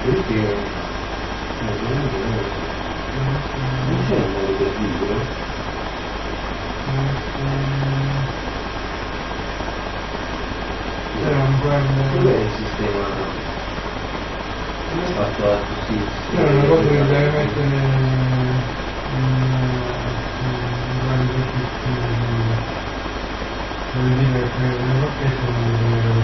Perché non c'è un modo per dirlo? Dov'è il sistema? Come è fatto la giustizia? È una cosa che deve mettere